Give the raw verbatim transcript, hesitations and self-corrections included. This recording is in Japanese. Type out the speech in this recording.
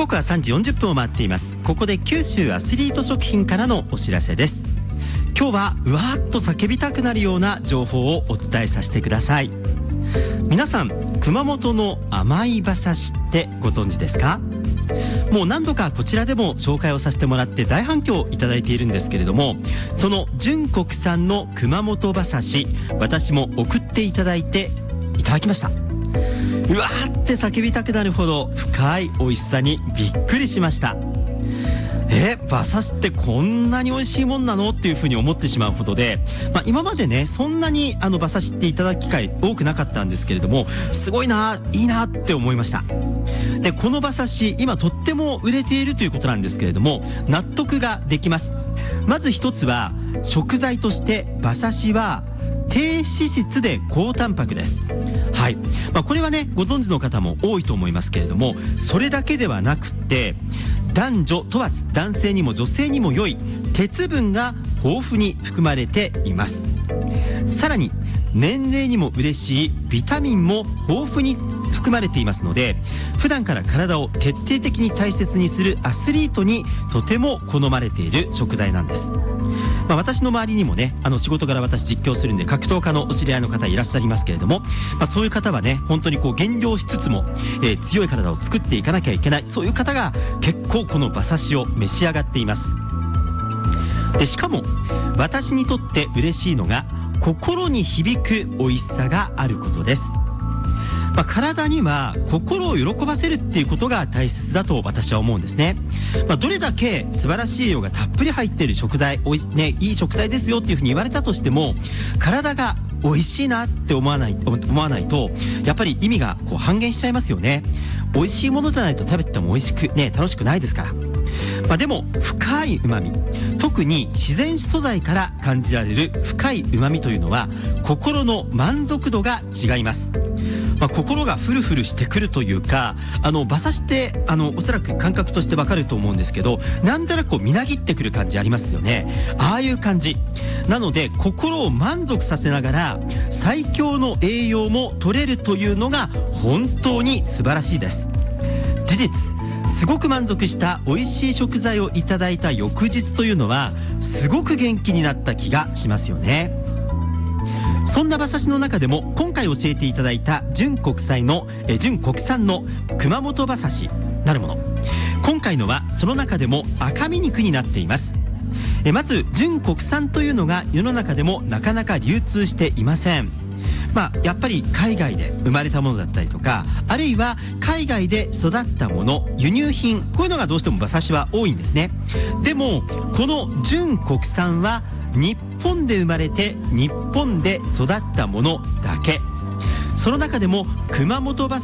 刻はさんじよんじゅっぷんを回っています。ここで九州アスリート食品からのお知らせです。今日はうわーっと叫びたくなるような情報をお伝えさせてください。皆さん、熊本の甘い馬刺しってご存知ですか？もう何度かこちらでも紹介をさせてもらって大反響をいただいているんですけれども、その純国産の熊本馬刺し、私も送っていただいていただきました。うわーって叫びたくなるほど深い美味しさにびっくりしました。え馬刺しってこんなに美味しいもんなのっていうふうに思ってしまうほどで、まあ、今までねそんなにあの馬刺しっていただく機会多くなかったんですけれども、すごいないいなって思いました。でこの馬刺し今とっても売れているということなんですけれども、納得ができます。まず一つは食材として馬刺しは低脂質で高タンパクです。はい、まあ、これはねご存知の方も多いと思いますけれども、それだけではなくて男女問わず男性にも女性にも良い鉄分が豊富に含まれています。さらに年齢にも嬉しいビタミンも豊富に含まれていますので、普段から体を徹底的に大切にするアスリートにとても好まれている食材なんです。まあ、私の周りにもねあの仕事柄私実況するんで格闘家のお知り合いの方いらっしゃいますけれども、まあ、そういう方はね本当にこう減量しつつも、えー、強い体を作っていかなきゃいけない、そういう方が結構この馬刺しを召し上がっています。でしかも私にとって嬉しいのが心に響く美味しさがあることです。まあ、体には心を喜ばせるっていうことが大切だと私は思うんですね。まあ、どれだけ素晴らしい栄養がたっぷり入っている食材、おい、ね、いい食材ですよっていうふうに言われたとしても、体が美味しいなって思わない、思わないとやっぱり意味がこう半減しちゃいますよね。美味しいものじゃないと食べてても美味しくね楽しくないですから。まあ、でも深い旨味、特に自然素材から感じられる深い旨味というのは心の満足度が違います。まあ、心がフルフルしてくるというか、あの馬刺しってあのおそらく感覚としてわかると思うんですけど、なんとなくこうみなぎってくる感じありますよね。ああいう感じなので心を満足させながら最強の栄養も取れるというのが本当に素晴らしいです。事実すごく満足した美味しい食材をいただいた翌日というのはすごく元気になった気がしますよね。そんな馬刺しの中でも今回教えていただいた純国産のえ純国産の熊本馬刺しなるもの、今回のはその中でも赤身肉になっています。えまず純国産というのが世の中でもなかなか流通していません。まあ、やっぱり海外で生まれたものだったりとか、あるいは海外で育ったもの、輸入品、こういうのがどうしても馬刺しは多いんですね。でもこの純国産は日本で生まれて日本で育ったものだけ。その中でも熊本馬